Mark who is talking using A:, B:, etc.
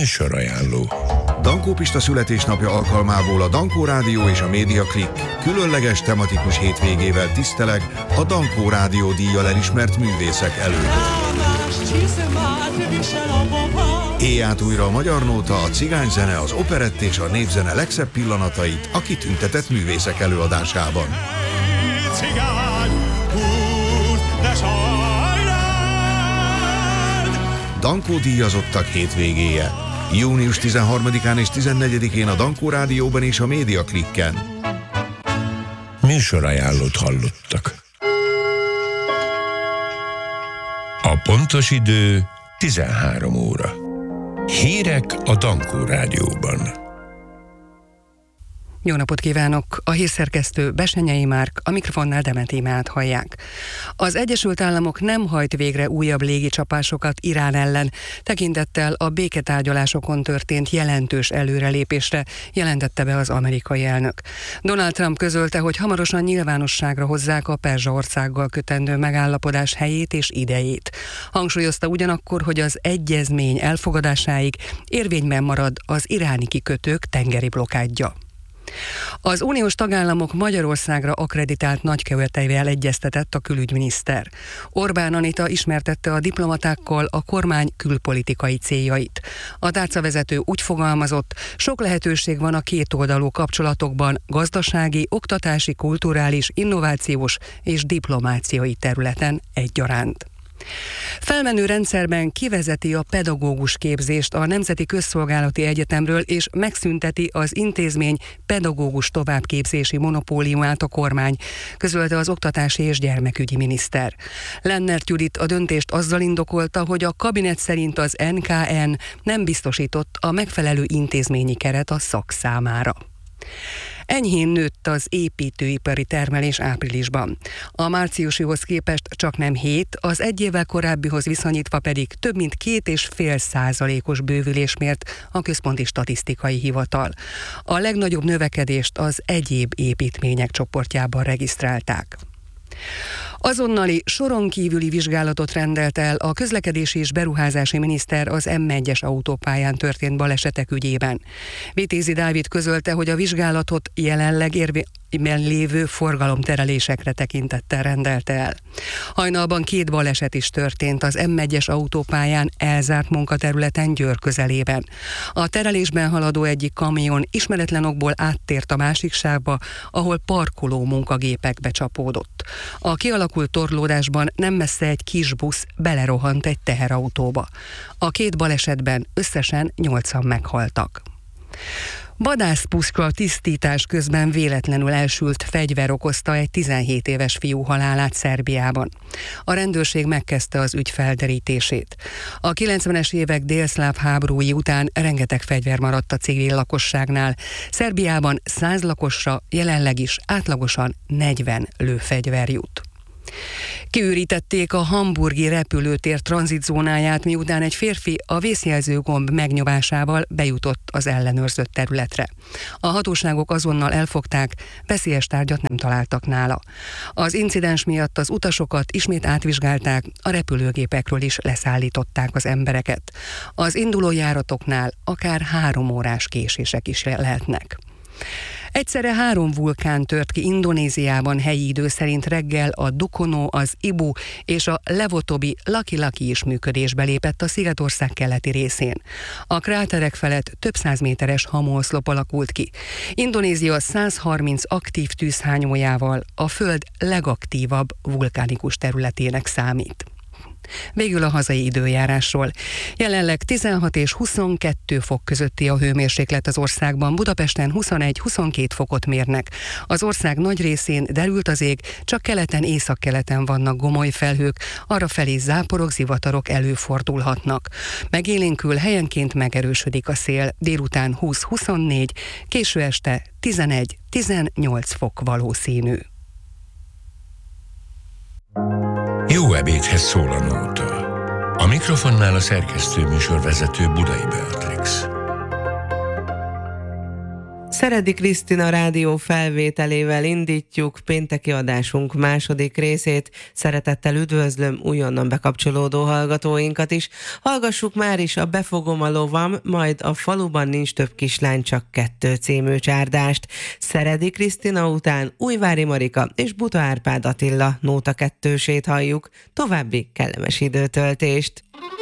A: Műsorajánló.
B: Dankó Pista születésnapja alkalmából a Dankó Rádió és a Média Klik különleges tematikus hétvégével tiszteleg a Dankó Rádió díjjal elismert művészek előtt. Éj át újra a magyar nóta, a cigányzene, az operett és a népzene legszebb pillanatait a kitüntetett művészek előadásában. Dankó díjazottak hétvégéje. Június 13-án és 14-én a Dankó Rádióban és a Média Klikken.
A: Műsorajánlót hallottak. A pontos idő 13 óra. Hírek a Dankó Rádióban.
C: Jó napot kívánok! A hírszerkesztő Besenyei Márk, a mikrofonnál Demeti Imát hallják. Az Egyesült Államok nem hajt végre újabb légicsapásokat Irán ellen, tekintettel a béketárgyalásokon történt jelentős előrelépésre, jelentette be az amerikai elnök. Donald Trump közölte, hogy hamarosan nyilvánosságra hozzák a Perzsaországgal kötendő megállapodás helyét és idejét. Hangsúlyozta ugyanakkor, hogy az egyezmény elfogadásáig érvényben marad az iráni kikötők tengeri blokádja. Az uniós tagállamok Magyarországra akkreditált nagyköveteivel egyeztetett a külügyminiszter. Orbán Anita ismertette a diplomatákkal a kormány külpolitikai céljait. A tárcavezető úgy fogalmazott, sok lehetőség van a kétoldalú kapcsolatokban, gazdasági, oktatási, kulturális, innovációs és diplomáciai területen egyaránt. Felmenő rendszerben kivezeti a pedagógus képzést a Nemzeti Közszolgálati Egyetemről és megszünteti az intézmény pedagógus továbbképzési monopóliumát a kormány, közölte az oktatási és gyermekügyi miniszter. Lennert Judit a döntést azzal indokolta, hogy a kabinet szerint az NKN nem biztosított a megfelelő intézményi keret a szak számára. Enyhén nőtt az építőipari termelés áprilisban. A márciusihoz képest csaknem 7, az egy évvel korábbihoz viszonyítva pedig több mint 2,5%-os bővülés mért a Központi Statisztikai Hivatal. A legnagyobb növekedést az egyéb építmények csoportjában regisztrálták. Azonnali soron kívüli vizsgálatot rendelt el a közlekedési és beruházási miniszter az M1-es autópályán történt balesetek ügyében. Vitézi Dávid közölte, hogy a vizsgálatot jelenleg érvényben lévő forgalomterelésekre tekintettel rendelte el. Hajnalban 2 baleset is történt az M1-es autópályán elzárt munkaterületen Győr közelében. A terelésben haladó egyik kamion ismeretlen okból áttért a másik sávba, ahol parkoló munkagépekbe csapódott. A kialakult torlódásban nem messze egy kis busz belerohant egy teherautóba. A 2 balesetben összesen 8-an meghaltak. Vadászpuszka tisztítás közben véletlenül elsült fegyver okozta egy 17 éves fiú halálát Szerbiában. A rendőrség megkezdte az ügy felderítését. A 90-es évek délszláv háborúi után rengeteg fegyver maradt a civil lakosságnál. Szerbiában 100 lakosra jelenleg is átlagosan 40 lőfegyver jut. Kiürítették a hamburgi repülőtér tranzitzónáját, miután egy férfi a vészjelző gomb megnyomásával bejutott az ellenőrzött területre. A hatóságok azonnal elfogták, veszélyes tárgyat nem találtak nála. Az incidens miatt az utasokat ismét átvizsgálták, a repülőgépekről is leszállították az embereket. Az induló járatoknál akár 3 órás késések is lehetnek. Egyszerre 3 vulkán tört ki Indonéziában helyi idő szerint reggel, a Dukono, az Ibu és a Levotobi Laki-Laki is működésbe lépett a szigetország keleti részén. A kráterek felett több 100 méteres hamuoszlop alakult ki. Indonézia 130 aktív tűzhányójával a föld legaktívabb vulkánikus területének számít. Végül a hazai időjárásról. Jelenleg 16 és 22 fok közötti a hőmérséklet az országban, Budapesten 21-22 fokot mérnek. Az ország nagy részén derült az ég, csak keleten, északkeleten vannak gomoly felhők, arrafelé záporok, zivatarok előfordulhatnak. Megélénkül, helyenként megerősödik a szél, délután 20-24, késő este 11-18 fok valószínű.
A: Jó ebédhez szól a nóta. A mikrofonnál a szerkesztő műsorvezető Budai Beatrix.
D: Szeredi Krisztina rádió felvételével indítjuk pénteki adásunk második részét. Szeretettel üdvözlöm újonnan bekapcsolódó hallgatóinkat is. Hallgassuk már is a Befogom a lovam, majd a Faluban nincs több kislány, csak 2 című csárdást. Szeredi Krisztina után Újvári Marika és Buta Árpád Attila nóta 2-sét halljuk. További kellemes időtöltést!